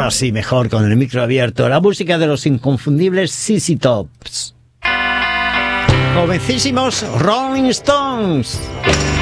ahora sí, mejor, con el micro abierto. La música de los inconfundibles ZZ Tops. Jovencísimos Rolling Stones.